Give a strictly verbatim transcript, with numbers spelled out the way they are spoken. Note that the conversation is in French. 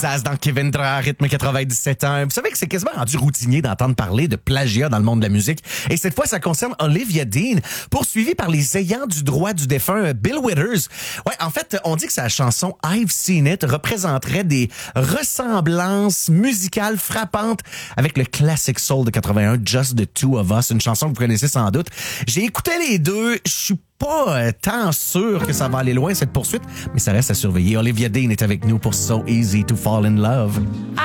Zaz dans Kevin Dra, rythme quatre-vingt-dix-sept ans. Vous savez que c'est quasiment rendu routinier d'entendre parler de plagiat dans le monde de la musique. Et cette fois, ça concerne Olivia Dean, poursuivie par les ayants du droit du défunt Bill Withers. Ouais, en fait, on dit que sa chanson I've Seen It représenterait des ressemblances musicales frappantes avec le classic soul de quatre-vingt-un, Just the Two of Us, une chanson que vous connaissez sans doute. J'ai écouté les deux, je suis pas euh, tant sûr que ça va aller loin cette poursuite, mais ça reste à surveiller. Olivia Dean est avec nous pour So Easy to Fall in Love.